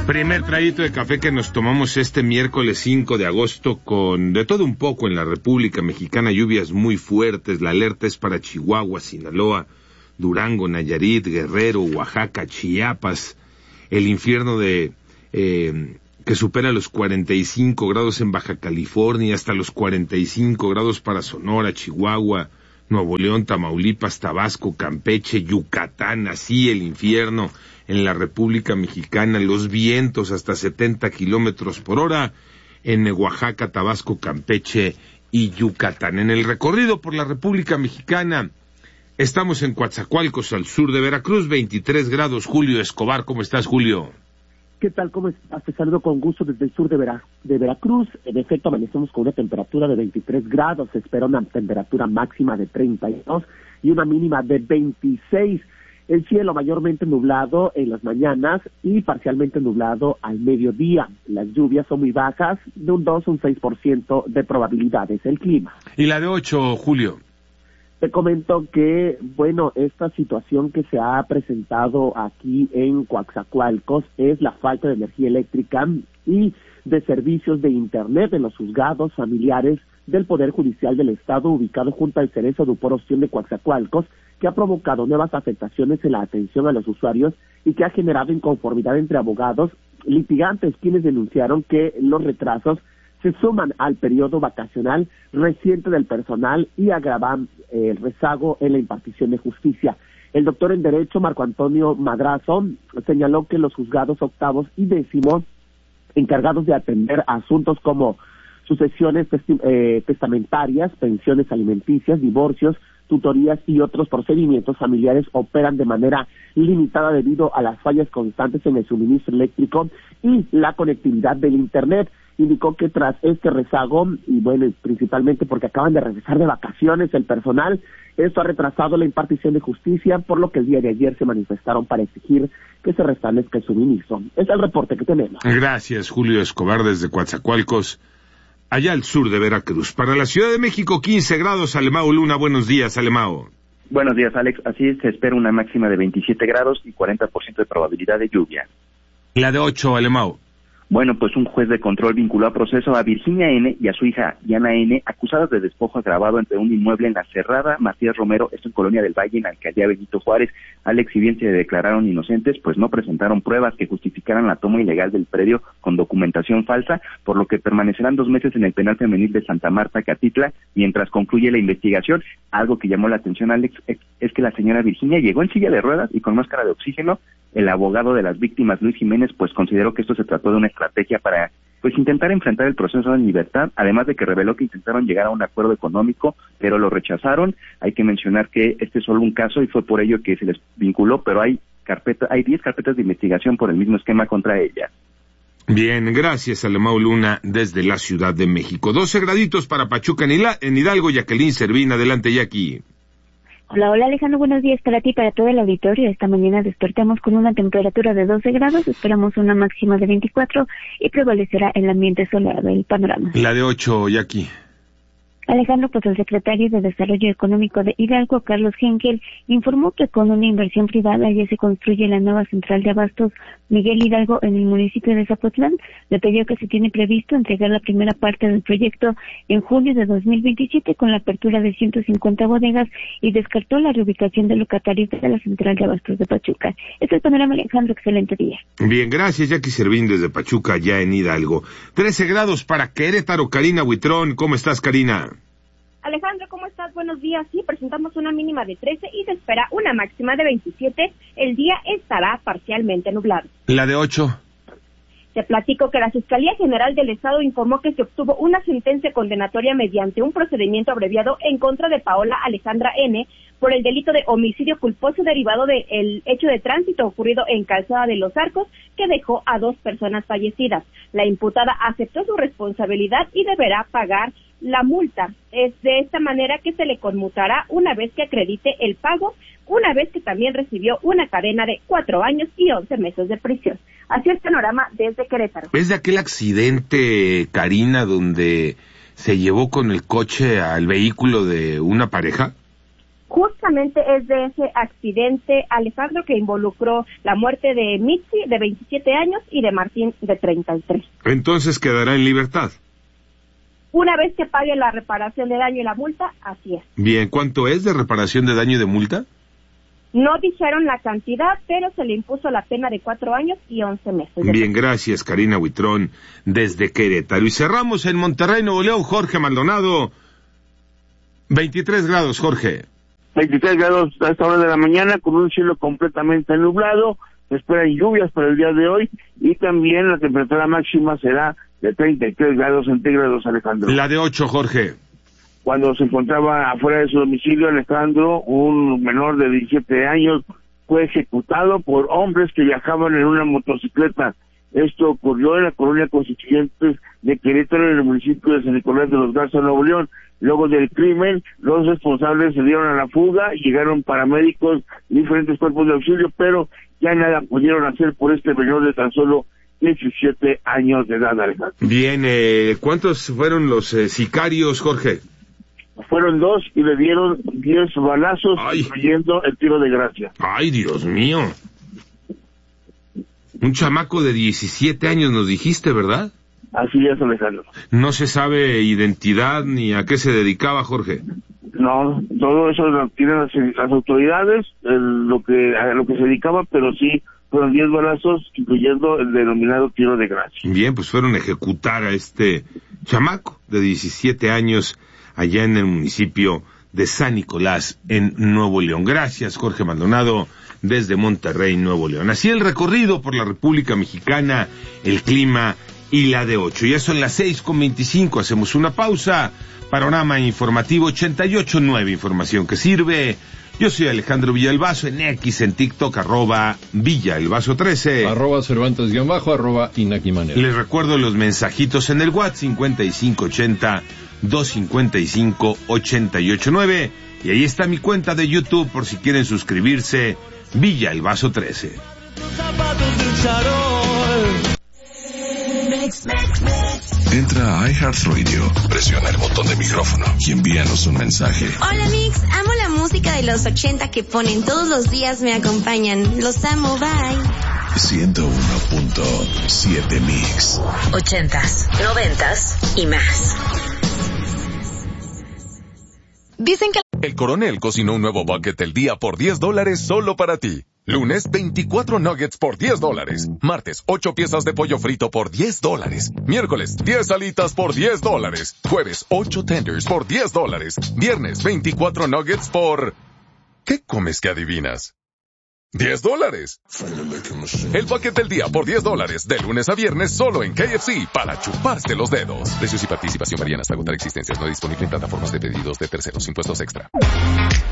Primer traguito de café que nos tomamos este miércoles 5 de agosto con de todo un poco en la República Mexicana, lluvias muy fuertes. La alerta es para Chihuahua, Sinaloa, Durango, Nayarit, Guerrero, Oaxaca, Chiapas. El infierno que supera los 45 grados en Baja California, hasta los 45 grados para Sonora, Chihuahua, Nuevo León, Tamaulipas, Tabasco, Campeche, Yucatán. Así el infierno en la República Mexicana, los vientos hasta 70 kilómetros por hora en Oaxaca, Tabasco, Campeche y Yucatán. En el recorrido por la República Mexicana, estamos en Coatzacoalcos, al sur de Veracruz, 23 grados. Julio Escobar, ¿cómo estás, Julio? ¿Qué tal? ¿Cómo estás? Te saludo con gusto desde el sur de Veracruz. En efecto, amanecemos con una temperatura de 23 grados. Se espera una temperatura máxima de 32 y una mínima de 26. El cielo mayormente nublado en las mañanas y parcialmente nublado al mediodía. Las lluvias son muy bajas, de un 2 a un 6% de probabilidades. El clima. ¿Y la de 8, Julio? Te comento que, esta situación que se ha presentado aquí en Coatzacoalcos es la falta de energía eléctrica y de servicios de internet en los juzgados familiares del Poder Judicial del Estado, ubicado junto al Cerezo de Uporoción de Coatzacoalcos, que ha provocado nuevas afectaciones en la atención a los usuarios y que ha generado inconformidad entre abogados litigantes, quienes denunciaron que los retrasos se suman al periodo vacacional reciente del personal y agravan el rezago en la impartición de justicia. El doctor en Derecho, Marco Antonio Madrazo, señaló que los juzgados octavos y décimos, encargados de atender asuntos como sucesiones testamentarias, pensiones alimenticias, divorcios, tutorías y otros procedimientos familiares, operan de manera limitada debido a las fallas constantes en el suministro eléctrico y la conectividad del Internet. Indicó que tras este rezago, y principalmente porque acaban de regresar de vacaciones el personal, esto ha retrasado la impartición de justicia, por lo que el día de ayer se manifestaron para exigir que se restablezca el suministro. Es el reporte que tenemos. Gracias, Julio Escobar, desde Coatzacoalcos, allá al sur de Veracruz. Para la Ciudad de México, 15 grados. Alemao Luna, buenos días, Alemao. Buenos días, Alex. Así es, se espera una máxima de 27 grados y 40% de probabilidad de lluvia. La de 8, Alemao. Bueno, pues un juez de control vinculó a proceso a Virginia N. y a su hija Diana N., acusadas de despojo agravado entre un inmueble en la Cerrada Matías Romero, esto en Colonia del Valle, en la alcaldía Benito Juárez. Alex, si bien se declararon inocentes, pues no presentaron pruebas que justificaran la toma ilegal del predio con documentación falsa, por lo que permanecerán 2 meses en el penal femenil de Santa Marta, Catitla, mientras concluye la investigación. Algo que llamó la atención, Alex, es que la señora Virginia llegó en silla de ruedas y con máscara de oxígeno. El abogado de las víctimas, Luis Jiménez, pues consideró que esto se trató de una estrategia para intentar enfrentar el proceso en libertad, además de que reveló que intentaron llegar a un acuerdo económico, pero lo rechazaron. Hay que mencionar que este es solo un caso y fue por ello que se les vinculó, pero hay 10 carpetas de investigación por el mismo esquema contra ella. Bien, gracias, Alemao Luna, desde la Ciudad de México. 12 graditos para Pachuca en Hidalgo. Jacqueline Servín, adelante, Jackie. Hola, Alejandro, buenos días para ti y para todo el auditorio. Esta mañana despertamos con una temperatura de 12 grados, esperamos una máxima de 24 y prevalecerá el ambiente soleado del panorama. La de 8, Jackie. Alejandro, pues el secretario de Desarrollo Económico de Hidalgo, Carlos Henkel, informó que con una inversión privada ya se construye la nueva central de abastos Miguel Hidalgo en el municipio de Zapotlán. Detalló que se tiene previsto entregar la primera parte del proyecto en julio de 2027 con la apertura de 150 bodegas y descartó la reubicación de locatarios de la central de abastos de Pachuca. Este es el panorama, Alejandro, excelente día. Bien, gracias, Jackie Servín desde Pachuca, ya en Hidalgo. 13 grados para Querétaro, Karina Huitrón. ¿Cómo estás, Karina? Alejandro, ¿cómo estás? Buenos días. Sí, presentamos una mínima de 13 y se espera una máxima de 27. El día estará parcialmente nublado. La de 8. Te platico que la Fiscalía General del Estado informó que se obtuvo una sentencia condenatoria mediante un procedimiento abreviado en contra de Paola Alejandra N. por el delito de homicidio culposo derivado del hecho de tránsito ocurrido en Calzada de los Arcos, que dejó a 2 personas fallecidas. La imputada aceptó su responsabilidad y deberá pagar la multa. Es de esta manera que se le conmutará una vez que acredite el pago, una vez que también recibió una cadena de 4 años y 11 meses de prisión. Así el panorama desde Querétaro. ¿Es de aquel accidente, Karina, donde se llevó con el coche al vehículo de una pareja? Justamente es de ese accidente, Alejandro, que involucró la muerte de Mitzi, de 27 años, y de Martín, de 33. Entonces quedará en libertad. Una vez que pague la reparación de daño y la multa, así es. Bien, ¿cuánto es de reparación de daño y de multa? No dijeron la cantidad, pero se le impuso la pena de 4 años y 11 meses. Bien, gracias, Karina Huitrón, desde Querétaro. Y cerramos en Monterrey, Nuevo León, Jorge Maldonado. 23 grados, Jorge. 23 grados a esta hora de la mañana, con un cielo completamente nublado. Se esperan lluvias para el día de hoy, y también la temperatura máxima será de 33 grados centígrados, Alejandro. La de 8, Jorge. Cuando se encontraba afuera de su domicilio, Alejandro, un menor de 17 años fue ejecutado por hombres que viajaban en una motocicleta. Esto ocurrió en la colonia Constituyentes de Querétaro, en el municipio de San Nicolás de los Garza, Nuevo León. Luego del crimen, los responsables se dieron a la fuga, llegaron paramédicos y diferentes cuerpos de auxilio, pero ya nada pudieron hacer por este menor de tan solo 17 años de edad, Alejandro. Bien, ¿cuántos fueron los sicarios, Jorge? Fueron 2 y le dieron 10 balazos, incluyendo el tiro de gracia. ¡Ay, Dios mío! Un chamaco de 17 años nos dijiste, ¿verdad? Así es, Alejandro. ¿No se sabe identidad ni a qué se dedicaba, Jorge? No, todo eso lo tienen las autoridades, a lo que se dedicaba, pero sí fueron 10 balazos, incluyendo el denominado tiro de gracia. Bien, pues fueron a ejecutar a este chamaco de 17 años allá en el municipio de San Nicolás, en Nuevo León. Gracias, Jorge Maldonado, desde Monterrey, Nuevo León. Así el recorrido por la República Mexicana, el clima y la de 8. Ya son las 6:25, hacemos una pausa. Panorama informativo 88.9, información que sirve. Yo soy Alejandro Villalbazo, en X, en TikTok, @Villalbazo13. @Cervantes_, @Inaki Manero. Les recuerdo los mensajitos en el WhatsApp 5580-255-889. Y ahí está mi cuenta de YouTube por si quieren suscribirse, Villalbazo13. Entra a iHeartRadio, presiona el botón de micrófono y envíanos un mensaje. Hola Mix, amo la música de los 80 que ponen todos los días, me acompañan. Los amo, bye. 101.7 Mix. 80s, 90s y más. Dicen que El Coronel cocinó un nuevo bucket del día por $10 solo para ti. Lunes, 24 nuggets por $10. Martes, 8 piezas de pollo frito por $10. Miércoles, 10 alitas por $10. Jueves, 8 tenders por $10. Viernes, 24 nuggets por... ¿Qué comes que adivinas? $10. El bucket del día por $10, de lunes a viernes solo en KFC, para chuparse los dedos. Precios y participación varían hasta agotar existencias. No disponible en plataformas de pedidos de terceros. Impuestos extra.